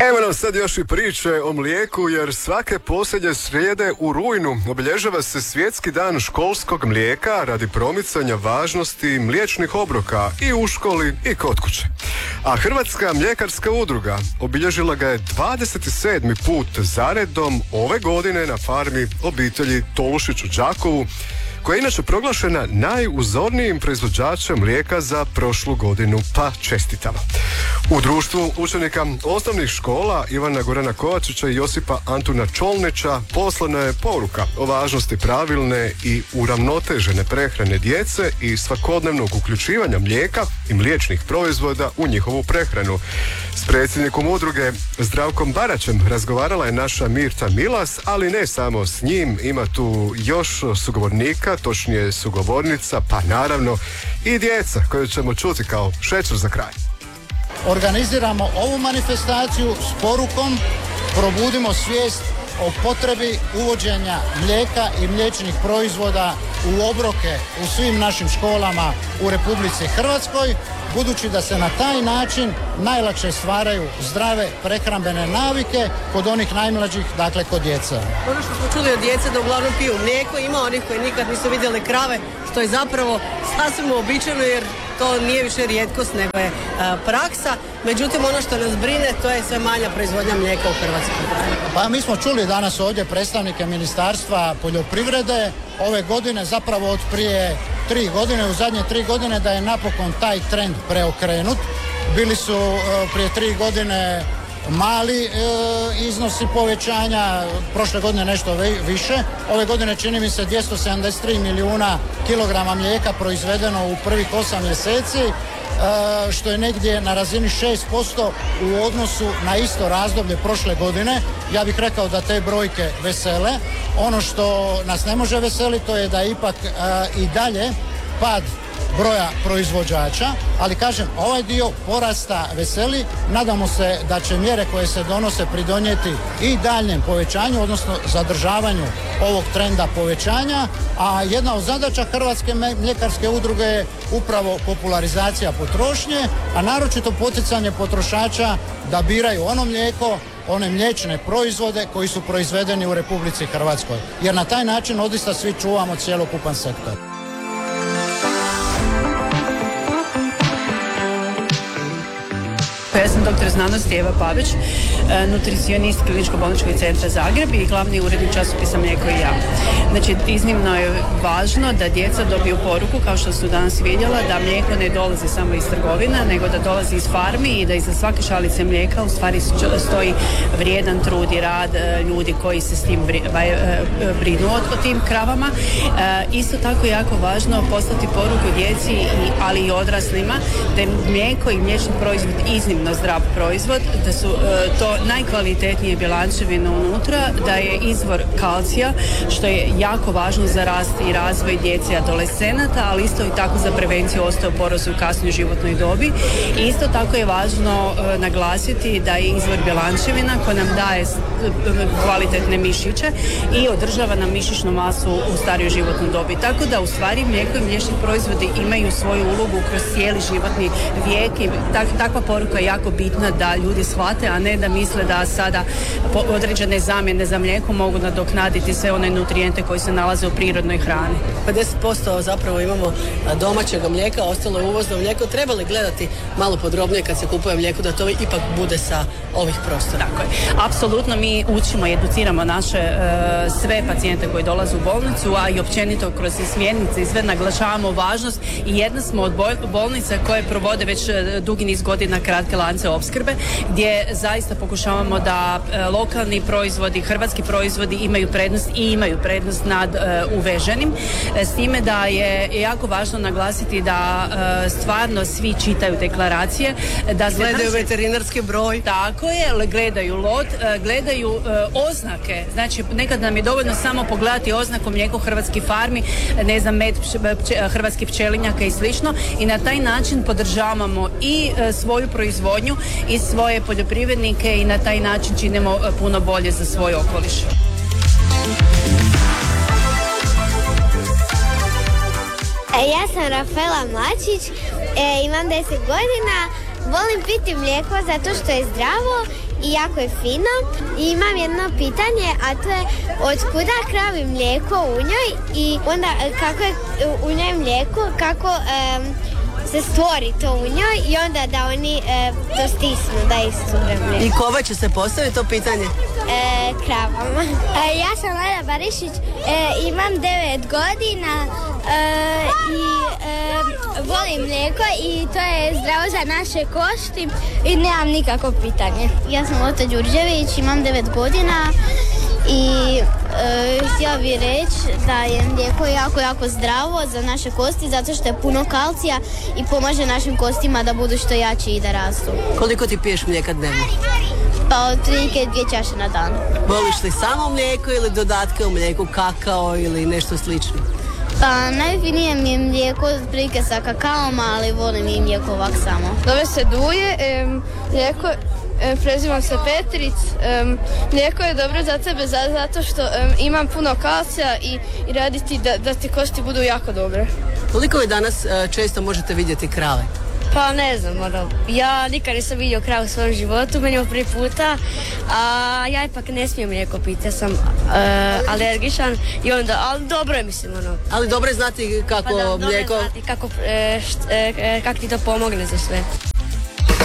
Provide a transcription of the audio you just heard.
Evo nam sad još i priče o mlijeku, jer svake posljednje srijede u rujnu obilježava se Svjetski dan školskog mlijeka radi promicanja važnosti mliječnih obroka i u školi i kod kuće. A Hrvatska mljekarska udruga obilježila ga je 27. put zaredom ove godine na farmi obitelji Tolušić u Đakovu, koja je inače proglašena najuzornijim proizvođačem mlijeka za prošlu godinu, pa čestitamo. U društvu učenika osnovnih škola Ivana Gorana Kovačića i Josipa Antuna Čolnića poslana je poruka o važnosti pravilne i uravnotežene prehrane djece i svakodnevnog uključivanja mlijeka i mliječnih proizvoda u njihovu prehranu. S predsjednikom udruge Zdravkom Baraćem razgovarala je naša Mirta Milas, ali ne samo s njim, ima tu još sugovornika, točnije sugovornica, pa naravno i djeca koju ćemo čuti kao šećer za kraj. Organiziramo ovu manifestaciju s porukom probudimo svijest o potrebi uvođenja mlijeka i mliječnih proizvoda u obroke u svim našim školama u Republici Hrvatskoj, budući da se na taj način najlakše stvaraju zdrave prehrambene navike kod onih najmlađih, dakle kod djece. Ono što smo čuli od djece da uglavnom piju mlijeko, ima onih koji nikad nisu vidjeli krave, što je zapravo sasvim uobičajeno jer to nije više rijetkost nego je praksa. Međutim, ono što nas brine, to je sve manja proizvodnja mlijeka u Hrvatskoj. Pa mi smo čuli danas ovdje predstavnike Ministarstva poljoprivrede ove godine, zapravo od prije 3 godine, u zadnje 3 godine da je napokon taj trend preokrenut. Bili su prije 3 godine mali iznosi povećanja, prošle godine nešto više, ove godine čini mi se 273 milijuna kilograma mlijeka proizvedeno u prvih 8 mjeseci, što je negdje na razini 6% u odnosu na isto razdoblje prošle godine. Ja bih rekao da te brojke vesele. Ono što nas ne može veseliti to je da je ipak i dalje pad broja proizvođača, ali kažem, ovaj dio porasta veseli. Nadamo se da će mjere koje se donose pridonijeti i daljnjem povećanju, odnosno zadržavanju ovog trenda povećanja, a jedna od zadaća Hrvatske mljekarske udruge je upravo popularizacija potrošnje, a naročito poticanje potrošača da biraju ono mlijeko, one mliječne proizvode koji su proizvedeni u Republici Hrvatskoj, jer na taj način odista svi čuvamo cjelokupan sektor. Ja sam doktor znanosti Eva Pavić, nutricionist Kliničko-bolničkog centra Zagreb i glavni urednik časopisa Mlijeko i ja. Znači, iznimno je važno da djeca dobiju poruku, kao što su danas vidjela, da mlijeko ne dolazi samo iz trgovina, nego da dolazi iz farmi i da iza svake šalice mlijeka u stvari stoji vrijedan trud i rad ljudi koji se s tim brinu o tim kravama. Isto tako je jako važno poslati poruku djeci, ali i odraslima, da je mlijeko i mliječni proizvod iznimno zdrav proizvod, da su to najkvalitetnije bjelančevine unutra, da je izvor kalcija, što je jako važno za rast i razvoj djece i adolescenata, ali isto i tako za prevenciju osteoporoze u kasnoj životnoj dobi. I isto tako je važno naglasiti da je izvor bjelančevina koja nam daje kvalitetne mišiće i održava nam mišićnu masu u starijoj životnoj dobi. Tako da u stvari mlijeko i mliječni proizvodi imaju svoju ulogu kroz cijeli životni vijek i takva poruka je jako bitna da ljudi shvate, a ne da misle da sada određene zamjene za mlijeko mogu nadoknaditi sve one nutrijente koji se nalaze u prirodnoj hrani. 50% zapravo imamo domaćeg mlijeka, ostalo je uvozno mlijeko. Treba li gledati malo podrobnije kad se kupuje mlijeko da to ipak bude sa ovih prostora? Tako je. Apsolutno mi učimo i educiramo naše sve pacijente koji dolaze u bolnicu, a i općenito kroz smjernice i sve naglašavamo važnost i jedna smo od bolnica koje provode već dugi niz godina kratke lance opskrbe, gdje zaista pokušavamo da lokalni proizvodi, hrvatski proizvodi imaju prednost nad uveženim, s time da je jako važno naglasiti da stvarno svi čitaju deklaracije, da gledaju veterinarski broj. Tako je, gledaju lot, gledaju oznake. Znači, nekad nam je dovoljno samo pogledati oznaku mlijeko hrvatskih farmi, ne znam, med hrvatskih pčelinjaka i slično, i na taj način podržavamo i svoju proizvodnju i svoje poljoprivrednike i na taj način činimo puno bolje za svoj okoliš. Ja sam Rafaela Mlačić, imam 10 godina, Volim piti mlijeko zato što je zdravo i jako je fino. I imam jedno pitanje, a to je od kuda kravi mlijeko u njoj i onda kako je u njoj mlijeko, kako se stvori to u njoj i onda da oni to stisnu, da iscure mlijeko. I kome će se postaviti to pitanje? Kravama. Ja sam Lada Barišić, imam 9 godina i volim mlijeko i to je zdravo za naše kosti i nemam nikakvo pitanje. Ja sam Ota Đurđević, imam 9 godina i htjela bih reći da je mlijeko jako zdravo za naše kosti zato što je puno kalcija i pomaže našim kostima da budu što jači i da rastu. Koliko ti piješ mlijeka dnevno? Pa otprilike 2 čaše na dan. Voliš li samo mlijeko ili dodatke u mlijeku, kakao ili nešto slično? Pa najfinije mi je mlijeko otprilike sa kakaom, ali volim i mlijeko ovak samo. Zove se Duje, mlijeko, prezivam se Petric, mlijeko je dobro za tebe zato što imam puno kalcija i radi ti da ti kosti budu jako dobre. Koliko vi danas često možete vidjeti krave? Pa ne znam, ja nikad nisam vidio kravu u svom životu, meni je prvi puta, a ja ipak ne smijem mlijeko piti, ja sam alergičan i onda, ali dobro je mislim Ali dobro je znati kako pa da, mlijeko... Dobro je znati kako ti to pomogne za sve.